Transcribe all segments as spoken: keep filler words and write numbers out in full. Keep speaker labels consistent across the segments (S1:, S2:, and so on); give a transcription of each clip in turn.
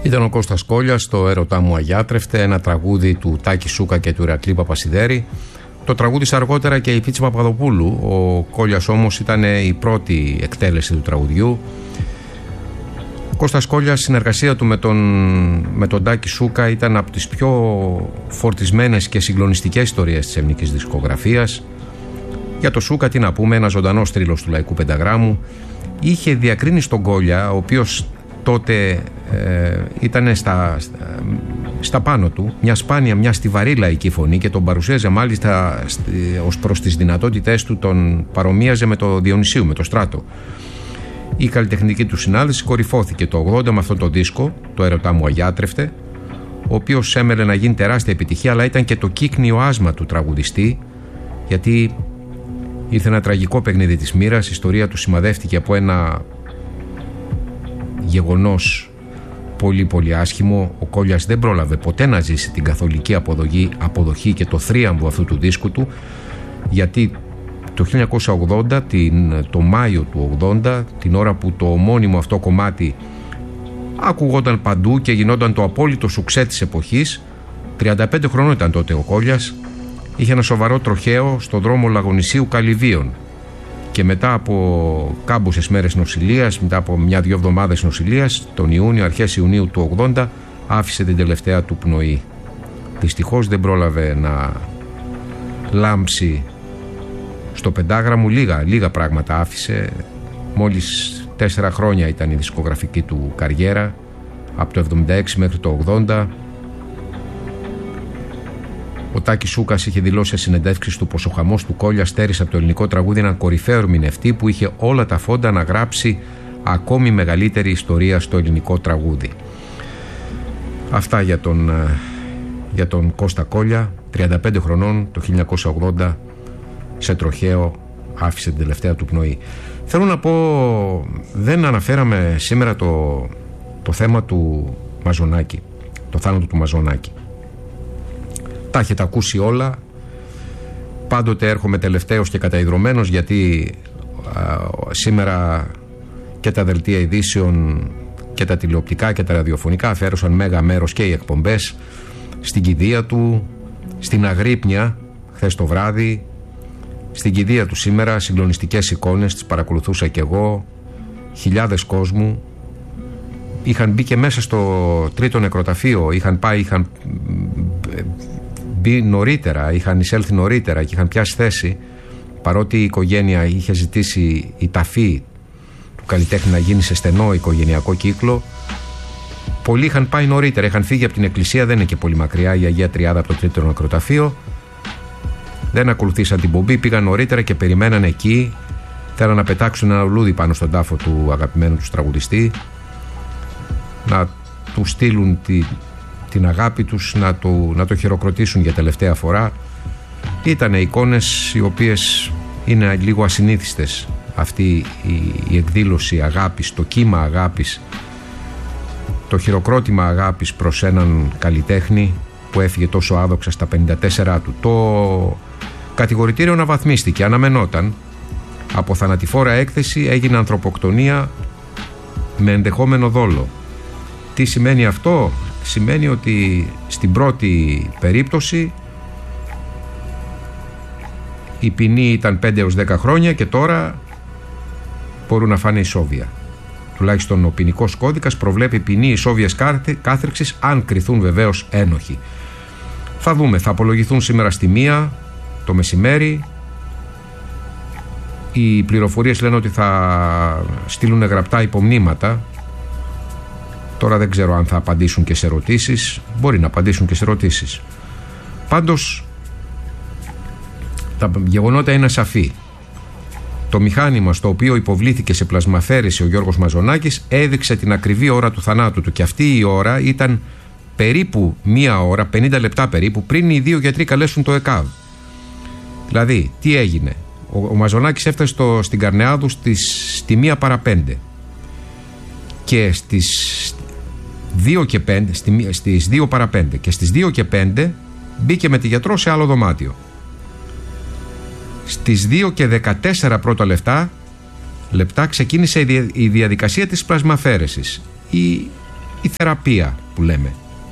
S1: Ήταν ο Κώστας Κόλλιας στο «Έρωτά μου αγιάτρευτε», ένα τραγούδι του Τάκη Σούκα και του Ηρακλή Παπασιδέρη. Το τραγούδισε αργότερα και η Φίτση Παπαδοπούλου. Ο Κόλλιας όμως ήταν η πρώτη εκτέλεση του τραγουδιού. Ο Κώστας Κόλλιας, συνεργασία του με τον, με τον Τάκη Σούκα ήταν από τις πιο φορτισμένες και συγκλονιστικές ιστορίες της ελληνικής δισκογραφίας. Για το Σούκα τι να πούμε, ένα ζωντανός θρύλος του λαϊκού πενταγράμμου. Είχε διακρίνει στον Κόλλια, ο οποίος τότε ε, ήταν στα, στα, στα πάνω του, μια σπάνια, μια στιβαρή λαϊκή φωνή, και τον παρουσίαζε μάλιστα ως προς τις δυνατότητές του, τον παρομοίαζε με το Διονυσίου, με το Στράτο. Η καλλιτεχνική του συνάντηση κορυφώθηκε το ογδόντα με αυτόν τον δίσκο, το «Έρωτά μου αγιάτρευτε», ο οποίος έμελε να γίνει τεράστια επιτυχία, αλλά ήταν και το κύκνιο άσμα του τραγουδιστή, γιατί ήρθε ένα τραγικό παιχνίδι της μοίρας. Η ιστορία του σημαδεύτηκε από ένα γεγονός πολύ πολύ άσχημο. Ο Κόλλιας δεν πρόλαβε ποτέ να ζήσει την καθολική αποδοχή, αποδοχή και το θρίαμβο αυτού του δίσκου του, γιατί το χίλια εννιακόσια ογδόντα, την, το Μάιο του ογδόντα, την ώρα που το ομώνυμο αυτό κομμάτι ακουγόταν παντού και γινόταν το απόλυτο σουξέ της εποχής, τριάντα πέντε χρονών ήταν τότε ο Κόλλιας, είχε ένα σοβαρό τροχαίο στο δρόμο Λαγονισίου Καλυβίων, και μετά από κάμποσες μέρες νοσηλείας, μετά από μια-δυο εβδομάδες νοσηλείας, τον Ιούνιο, αρχές Ιουνίου του ογδόντα, άφησε την τελευταία του πνοή. Δυστυχώς δεν πρόλαβε να λάμψει στο πεντάγραμμο, λίγα, λίγα πράγματα άφησε. Μόλις τέσσερα χρόνια ήταν η δισκογραφική του καριέρα, από το εβδομήντα έξι μέχρι το ογδόντα. Ο Τάκης Σούκας είχε δηλώσει σε συνεντεύξεις του πως ο χαμός του Κόλλια στέρισε από το ελληνικό τραγούδι έναν κορυφαίο ερμηνευτή που είχε όλα τα φόντα να γράψει ακόμη μεγαλύτερη ιστορία στο ελληνικό τραγούδι. Αυτά για τον, για τον Κώστα Κόλλια, τριάντα πέντε χρονών, το χίλια εννιακόσια ογδόντα, σε τροχαίο άφησε την τελευταία του πνοή. Θέλω να πω, δεν αναφέραμε σήμερα το, το θέμα του Μαζονάκη, το θάνατο του Μαζονάκη. Τα έχετε ακούσει όλα. Πάντοτε έρχομαι τελευταίος και καταϊδρωμένος, γιατί α, σήμερα και τα δελτία ειδήσεων και τα τηλεοπτικά και τα ραδιοφωνικά αφιέρωσαν μέγα μέρος, και οι εκπομπές, στην κηδεία του, στην Αγρύπνια χθες το βράδυ, στην κηδεία του σήμερα. Συγκλονιστικές εικόνες, τις παρακολουθούσα κι εγώ, χιλιάδες κόσμου. Είχαν μπει και μέσα στο τρίτο νεκροταφείο, είχαν πάει, είχαν μπει νωρίτερα, είχαν εισέλθει νωρίτερα και είχαν πιάσει θέση, παρότι η οικογένεια είχε ζητήσει η ταφή του καλλιτέχνη να γίνει σε στενό οικογενειακό κύκλο. Πολλοί είχαν πάει νωρίτερα, είχαν φύγει από την εκκλησία, δεν είναι και πολύ μακριά η Αγία Τριάδα από το τρίτο νεκροταφείο. Δεν ακολουθήσαν την πομπή, πήγαν νωρίτερα και περιμέναν εκεί. Θέλαν να πετάξουν ένα λουλούδι πάνω στον τάφο του αγαπημένου του τραγουδιστή, να του στείλουν τη, την αγάπη τους, να το, να το χειροκροτήσουν για τελευταία φορά. Ήτανε εικόνες οι οποίες είναι λίγο ασυνήθιστες. Αυτή η, η εκδήλωση αγάπης, το κύμα αγάπης, το χειροκρότημα αγάπης προς έναν καλλιτέχνη που έφυγε τόσο άδοξα στα πενήντα τέσσερα του. Το κατηγορητήριο αναβαθμίστηκε, αναμενόταν. Από θανατηφόρα έκθεση έγινε ανθρωποκτονία με ενδεχόμενο δόλο. Τι σημαίνει αυτό? Σημαίνει ότι στην πρώτη περίπτωση η ποινή ήταν πέντε έως δέκα χρόνια και τώρα μπορούν να φάνε ισόβια. Τουλάχιστον ο ποινικός κώδικας προβλέπει ποινή ισόβιας κάθριξης, αν κριθούν βεβαίως ένοχοι. Θα δούμε, θα απολογηθούν σήμερα στη μία το μεσημέρι. Οι πληροφορίες λένε ότι θα στείλουν γραπτά υπομνήματα. Τώρα δεν ξέρω αν θα απαντήσουν και σε ερωτήσεις. Μπορεί να απαντήσουν και σε ερωτήσεις. Πάντως τα γεγονότα είναι σαφή. Το μηχάνημα στο οποίο υποβλήθηκε σε πλασμαφέρηση ο Γιώργος Μαζονάκης έδειξε την ακριβή ώρα του θανάτου του, και αυτή η ώρα ήταν περίπου μία ώρα, πενήντα λεπτά περίπου, πριν οι δύο γιατροί καλέσουν το ΕΚΑΒ. Δηλαδή, τι έγινε? Ο, ο Μαζονάκης έφτασε στο, στην Καρνεάδου στις, στη μία παρά πέντε, και στις δύο και πέντε, στη, στις δύο παρά πέντε και στις δύο και πέντε μπήκε με τη γιατρό σε άλλο δωμάτιο. Στις δύο και δεκατέσσερα πρώτα λεπτά, λεπτά ξεκίνησε η διαδικασία της πλασμαφέρεσης. Η, η θεραπεία που λέμε.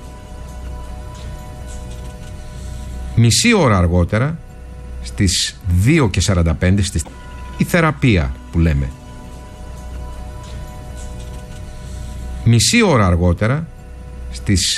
S1: Μισή ώρα αργότερα, στις δύο και σαράντα πέντε, στις... η θεραπεία που λέμε. Μισή ώρα αργότερα, στις